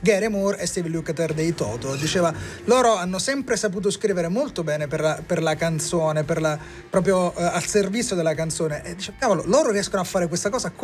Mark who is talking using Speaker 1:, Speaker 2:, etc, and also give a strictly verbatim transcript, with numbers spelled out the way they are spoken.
Speaker 1: Gary Moore e Steve Lukather dei Toto. Diceva, loro hanno sempre saputo scrivere molto bene per la, per la canzone, per la, proprio uh, al servizio della canzone, e dice, cavolo, loro riescono a fare questa cosa